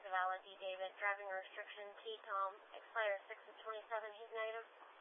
Zavala D. David, driving restriction T. Tom, expire 6 of 27, he's negative.